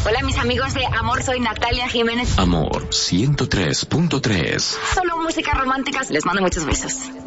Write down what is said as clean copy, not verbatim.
Hola, mis amigos de Amor, soy Natalia Jiménez. Amor 103.3. Solo música romántica. Les mando muchos besos.